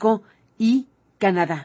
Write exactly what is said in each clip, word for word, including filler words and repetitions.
México y Canadá.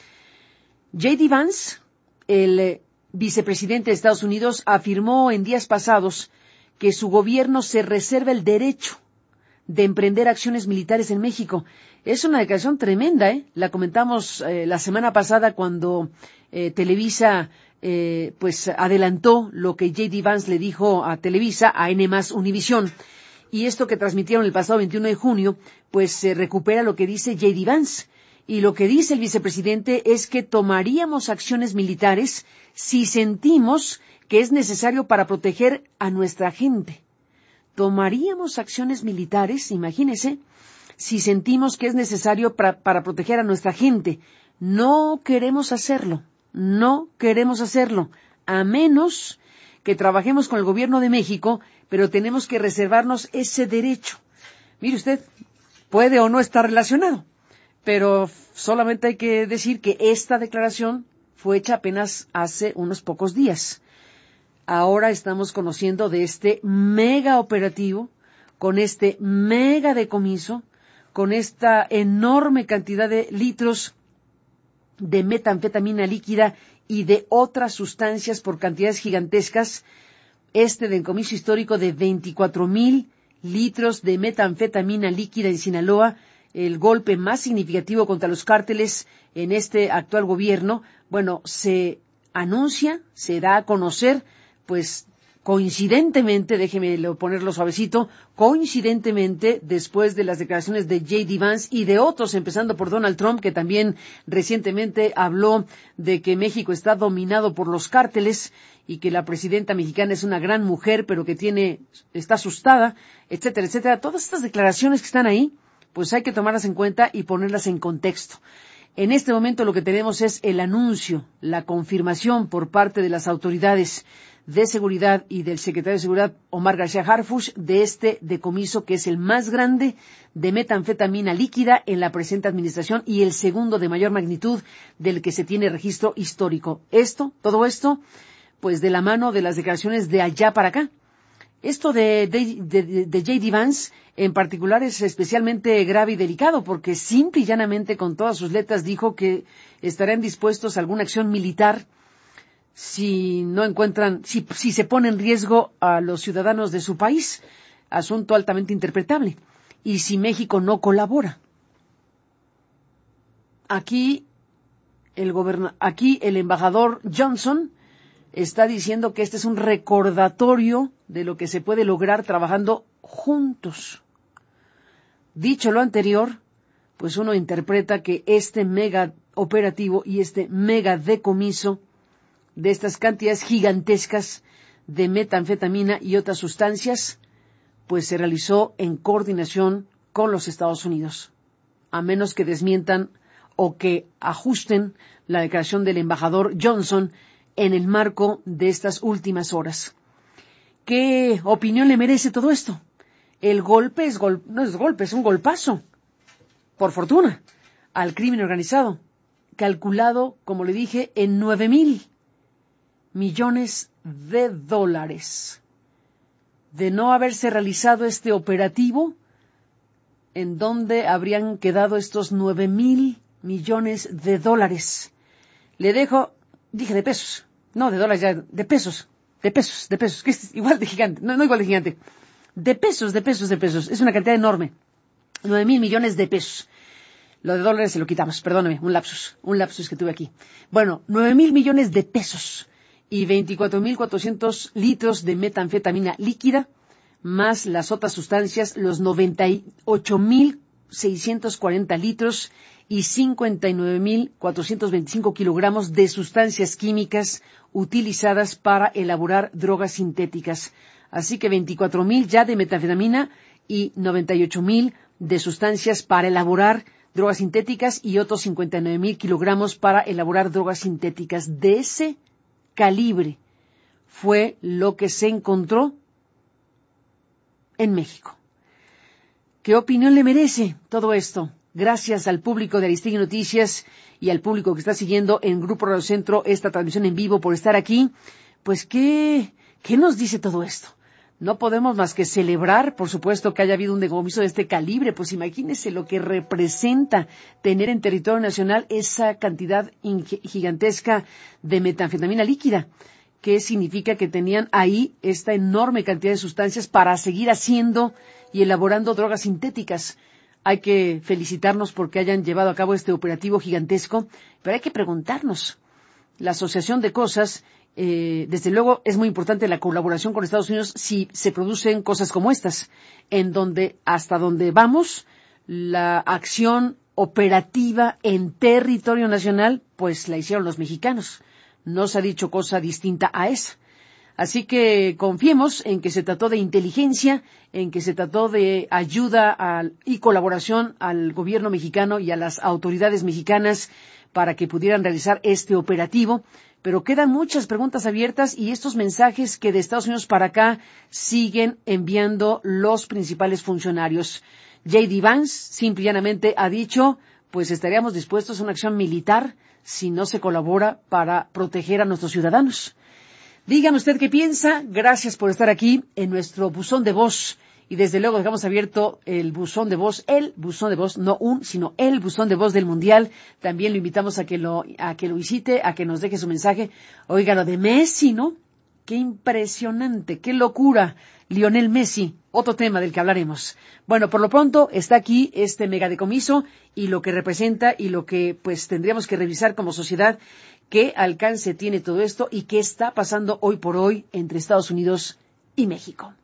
J D. Vance, el eh, vicepresidente de Estados Unidos, afirmó en días pasados que su gobierno se reserva el derecho de emprender acciones militares en México. Es una declaración tremenda, ¿eh? La comentamos eh, la semana pasada cuando eh, Televisa eh, pues adelantó lo que J D. Vance le dijo a Televisa, a N más Univisión. Y esto que transmitieron el pasado veintiuno de junio, pues se recupera lo que dice J D. Vance. Y lo que dice el vicepresidente es que tomaríamos acciones militares si sentimos que es necesario para proteger a nuestra gente. Tomaríamos acciones militares, imagínese, si sentimos que es necesario para, para proteger a nuestra gente. No queremos hacerlo, no queremos hacerlo, a menos que trabajemos con el gobierno de México, pero tenemos que reservarnos ese derecho. Mire usted, puede o no estar relacionado, pero solamente hay que decir que esta declaración fue hecha apenas hace unos pocos días. Ahora estamos conociendo de este mega operativo, con este mega decomiso, con esta enorme cantidad de litros de metanfetamina líquida y de otras sustancias por cantidades gigantescas. Este decomiso histórico de veinticuatro mil litros de metanfetamina líquida en Sinaloa, el golpe más significativo contra los cárteles en este actual gobierno, bueno, se anuncia, se da a conocer, pues coincidentemente, déjeme ponerlo suavecito, coincidentemente después de las declaraciones de J D. Vance y de otros, empezando por Donald Trump, que también recientemente habló de que México está dominado por los cárteles y que la presidenta mexicana es una gran mujer, pero que tiene, está asustada, etcétera, etcétera. Todas estas declaraciones que están ahí, pues hay que tomarlas en cuenta y ponerlas en contexto. En este momento lo que tenemos es el anuncio, la confirmación por parte de las autoridades de seguridad y del secretario de Seguridad, Omar García Harfuch, de este decomiso que es el más grande de metanfetamina líquida en la presente administración y el segundo de mayor magnitud del que se tiene registro histórico. Esto, todo esto, pues de la mano de las declaraciones de allá para acá. Esto de, de, de, de J D. Vance en particular es especialmente grave y delicado porque simple y llanamente con todas sus letras dijo que estarán dispuestos a alguna acción militar si no encuentran, si, si se pone en riesgo a los ciudadanos de su país, asunto altamente interpretable, y si México no colabora. Aquí el goberna, aquí el embajador Johnson está diciendo que este es un recordatorio de lo que se puede lograr trabajando juntos. Dicho lo anterior, pues uno interpreta que este mega operativo y este mega decomiso de estas cantidades gigantescas de metanfetamina y otras sustancias, pues se realizó en coordinación con los Estados Unidos, a menos que desmientan o que ajusten la declaración del embajador Johnson en el marco de estas últimas horas. ¿Qué opinión le merece todo esto? El golpe es gol- no es golpe, es un golpazo, por fortuna, al crimen organizado, calculado, como le dije, en nueve mil millones de dólares. De no haberse realizado este operativo, ¿en dónde habrían quedado estos nueve mil millones de dólares? Le dejo, dije de pesos, no de dólares ya, de pesos, de pesos, de pesos, que es igual de gigante, no, no igual de gigante, de pesos, de pesos, de pesos, es una cantidad enorme, nueve mil millones de pesos. Lo de dólares se lo quitamos, perdóname, un lapsus, un lapsus que tuve aquí. Bueno, nueve mil millones de pesos y veinticuatro mil cuatrocientos litros de metanfetamina líquida, más las otras sustancias, los noventa y ocho mil seiscientos cuarenta litros y cincuenta y nueve mil cuatrocientos veinticinco kilogramos de sustancias químicas utilizadas para elaborar drogas sintéticas. Así que veinticuatro mil ya de metanfetamina y noventa y ocho mil de sustancias para elaborar drogas sintéticas y otros cincuenta y nueve mil kilogramos para elaborar drogas sintéticas. De ese calibre fue lo que se encontró en México. ¿Qué opinión le merece todo esto? Gracias al público de Aristegui Noticias y al público que está siguiendo en Grupo Radio Centro esta transmisión en vivo por estar aquí. Pues, ¿qué, qué nos dice todo esto? no podemos más que celebrar, por supuesto, que haya habido un decomiso de este calibre. Pues imagínese lo que representa tener en territorio nacional esa cantidad gigantesca de metanfetamina líquida, que significa que tenían ahí esta enorme cantidad de sustancias para seguir haciendo y elaborando drogas sintéticas. Hay que felicitarnos porque hayan llevado a cabo este operativo gigantesco, pero hay que preguntarnos, la asociación de cosas, eh, desde luego es muy importante la colaboración con Estados Unidos si se producen cosas como estas, en donde hasta donde vamos, la acción operativa en territorio nacional, pues la hicieron los mexicanos. No se ha dicho cosa distinta a esa. Así que confiemos en que se trató de inteligencia, en que se trató de ayuda al, y colaboración al gobierno mexicano y a las autoridades mexicanas para que pudieran realizar este operativo. Pero quedan muchas preguntas abiertas y estos mensajes que de Estados Unidos para acá siguen enviando los principales funcionarios. J D. Vance simple y llanamente ha dicho, pues estaríamos dispuestos a una acción militar si no se colabora para proteger a nuestros ciudadanos. Dígame usted qué piensa. Gracias por estar aquí en nuestro buzón de voz. Y desde luego dejamos abierto el buzón de voz, el buzón de voz, no un, sino el buzón de voz del Mundial. También lo invitamos a que lo, a que lo visite, a que nos deje su mensaje. Oiga, lo de Messi, ¿no? Qué impresionante, qué locura. Lionel Messi, otro tema del que hablaremos. Bueno, por lo pronto está aquí este megadecomiso y lo que representa y lo que pues tendríamos que revisar como sociedad, qué alcance tiene todo esto y qué está pasando hoy por hoy entre Estados Unidos y México.